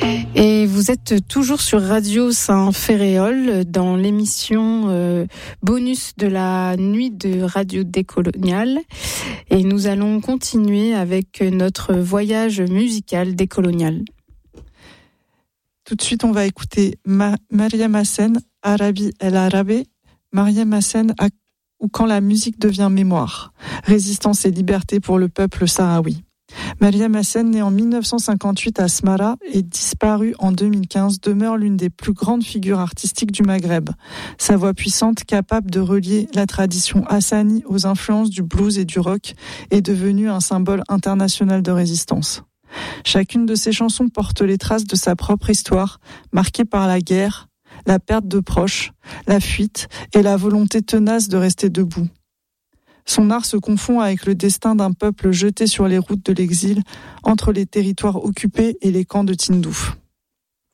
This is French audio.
Et vous êtes toujours sur Radio Saint-Ferréol dans l'émission bonus de la nuit de Radio Décoloniale. Et nous allons continuer avec notre voyage musical décolonial. Tout de suite, on va écouter Mariam Hassen, Arabi El Arabe, Mariam Hassen ou quand la musique devient mémoire, résistance et liberté pour le peuple sahraoui. Mariam Hassen, née en 1958 à Smara et disparue en 2015, demeure l'une des plus grandes figures artistiques du Maghreb. Sa voix puissante, capable de relier la tradition hassani aux influences du blues et du rock, est devenue un symbole international de résistance. Chacune de ses chansons porte les traces de sa propre histoire, marquée par la guerre, la perte de proches, la fuite et la volonté tenace de rester debout. Son art se confond avec le destin d'un peuple jeté sur les routes de l'exil, entre les territoires occupés et les camps de Tindouf.